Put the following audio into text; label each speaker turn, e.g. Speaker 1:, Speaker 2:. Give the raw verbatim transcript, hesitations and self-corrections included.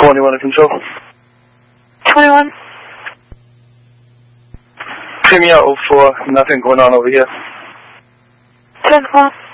Speaker 1: twenty-one to control.
Speaker 2: twenty-one.
Speaker 1: Premium oh four, nothing going on over here.
Speaker 2: ten four.